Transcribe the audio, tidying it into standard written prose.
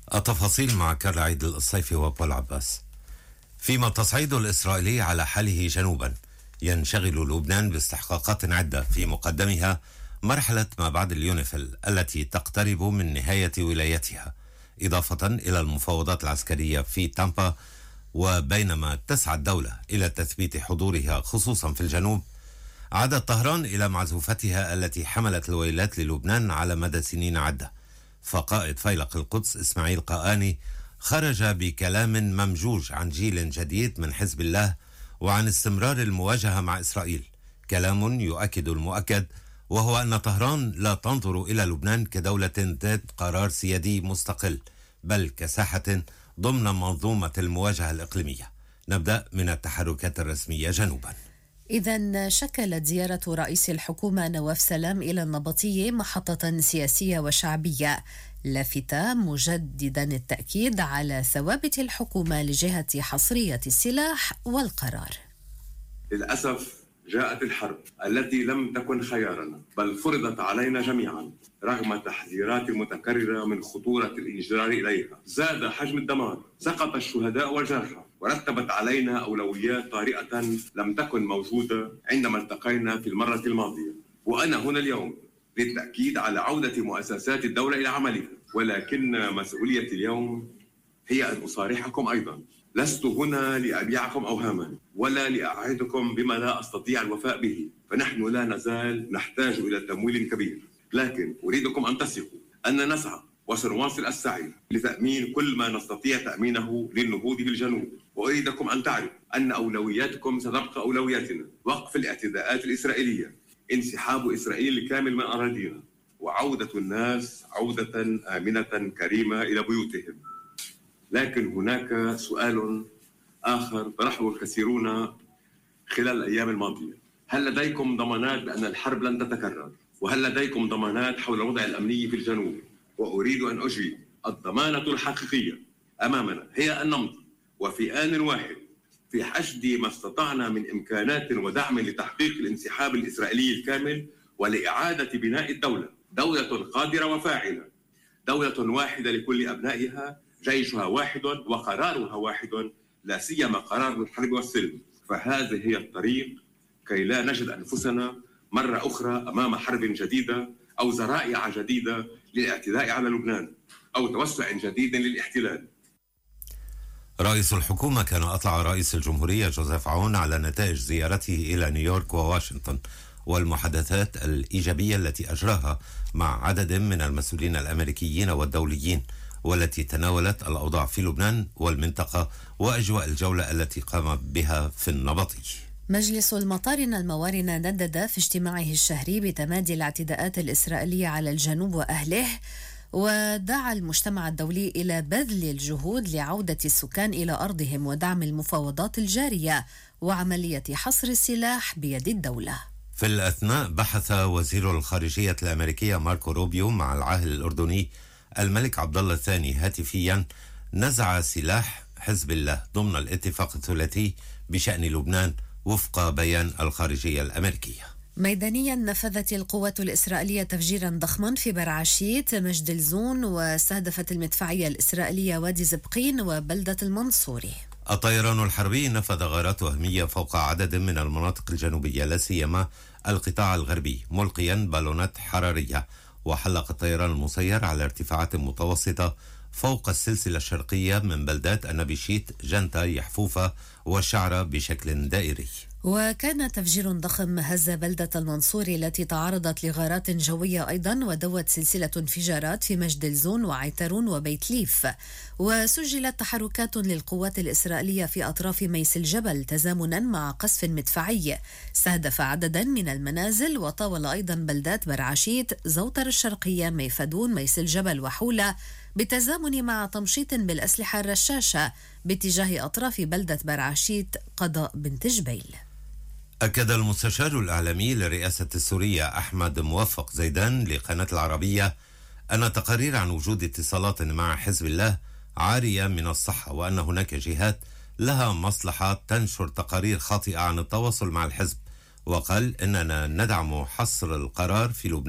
التفاصيل مع كارل عيد الصيفي وبول عباس. فيما التصعيد الإسرائيلي على حاله جنوبا، ينشغل لبنان باستحقاقات عدة، في مقدمها مرحلة ما بعد اليونيفيل التي تقترب من نهاية ولايتها، إضافة إلى المفاوضات العسكرية في تامبا. وبينما تسعى الدولة إلى تثبيت حضورها خصوصا في الجنوب، عادت طهران إلى معزوفتها التي حملت الويلات للبنان على مدى سنين عدة. فقائد فيلق القدس إسماعيل قآني خرج بكلام ممجوج عن جيل جديد من حزب الله وعن استمرار المواجهة مع إسرائيل، كلام يؤكد المؤكد، وهو أن طهران لا تنظر إلى لبنان كدولة ذات قرار سيادي مستقل، بل كساحة ضمن منظومة المواجهة الإقليمية. نبدأ من التحركات الرسمية جنوبا. إذن شكلت زيارة رئيس الحكومة نواف سلام إلى النبطية محطة سياسية وشعبية، لافتة مجددا التأكيد على ثوابت الحكومة لجهة حصرية السلاح والقرار. للأسف جاءت الحرب التي لم تكن خيارنا، بل فرضت علينا جميعا رغم تحذيرات المتكررة من خطورة الانجرار إليها. زاد حجم الدمار، سقط الشهداء والجرحى، ورتبت علينا أولويات طارئة لم تكن موجودة عندما التقينا في المرة الماضية. وأنا هنا اليوم للتأكيد على عودة مؤسسات الدولة إلى عملها، ولكن مسؤوليتي اليوم هي أن أصارحكم أيضا. لست هنا لأبيعكم أوهاما ولا لأعدكم بما لا أستطيع الوفاء به، فنحن لا نزال نحتاج إلى تمويل كبير، لكن أريدكم أن تثقوا أن نسعى وسنواصل السعي لتأمين كل ما نستطيع تأمينه للنهوض بالجنوب. وأريدكم أن تعرفوا أن أولوياتكم ستبقى أولوياتنا: وقف الاعتداءات الإسرائيلية، انسحاب إسرائيل الكامل من أراضينا، وعودة الناس عودة آمنة كريمة إلى بيوتهم. لكن هناك سؤال آخر طرحه الكثيرون خلال الأيام الماضية: هل لديكم ضمانات بأن الحرب لن تتكرر؟ وهل لديكم ضمانات حول الوضع الأمني في الجنوب؟ وأريد أن أجيب: الضمانة الحقيقية أمامنا هي أن نمضي وفي آن واحد في حشد ما استطعنا من إمكانات ودعم لتحقيق الانسحاب الإسرائيلي الكامل ولإعادة بناء الدولة، دولة قادرة وفاعلة، دولة واحدة لكل أبنائها، جيشها واحد وقرارها واحد، لا سيما قرار الحرب والسلم. فهذه هي الطريق كي لا نجد أنفسنا مرة أخرى أمام حرب جديدة أو ذرائع جديدة للاعتداء على لبنان أو توسع جديد للاحتلال. رئيس الحكومة كان أطلع رئيس الجمهورية جوزيف عون على نتائج زيارته إلى نيويورك وواشنطن والمحادثات الإيجابية التي أجراها مع عدد من المسؤولين الأمريكيين والدوليين، والتي تناولت الأوضاع في لبنان والمنطقة وأجواء الجولة التي قام بها في النبطي. مجلس المطارنة الموارنة ندد في اجتماعه الشهري بتمادي الاعتداءات الإسرائيلية على الجنوب وأهله، ودعا المجتمع الدولي إلى بذل الجهود لعودة السكان إلى أرضهم ودعم المفاوضات الجارية وعملية حصر السلاح بيد الدولة. في الأثناء بحث وزير الخارجية الأمريكية ماركو روبيو مع العاهل الأردني الملك عبد الله الثاني هاتفيا نزع سلاح حزب الله ضمن الاتفاق الثلاثي بشأن لبنان وفق بيان الخارجية الأمريكية. ميدانيا نفذت القوات الإسرائيلية تفجيرا ضخما في برعشيت مجد الزون، واستهدفت المدفعية الإسرائيلية وادي زبقين وبلدة المنصوري. الطيران الحربي نفذ غارات وهمية فوق عدد من المناطق الجنوبية لا سيما القطاع الغربي، ملقيا بالونات حرارية، وحلق الطيران المسير على ارتفاعات متوسطة فوق السلسلة الشرقية من بلدات النبيشيت، جنتا، يحفوفة والشعرة بشكل دائري. وكان تفجير ضخم هز بلدة المنصوري التي تعرضت لغارات جوية أيضا، ودوت سلسلة انفجارات في مجد الزون وعيترون وبيت ليف. وسجلت تحركات للقوات الإسرائيلية في أطراف ميس الجبل تزامنا مع قصف مدفعي استهدف عددا من المنازل، وطاول أيضا بلدات برعشيت، زوتر الشرقية، ميفدون، ميس الجبل وحولة، بتزامن مع تمشيط بالأسلحة الرشاشة باتجاه أطراف بلدة برعشيت قضاء بنت جبيل. أكد المستشار الإعلامي للرئاسة السورية أحمد موفق زيدان لقناة العربية أن تقارير عن وجود اتصالات مع حزب الله عارية من الصحة، وأن هناك جهات لها مصلحة تنشر تقارير خاطئة عن التواصل مع الحزب. وقال إننا ندعم حصر القرار في لبنان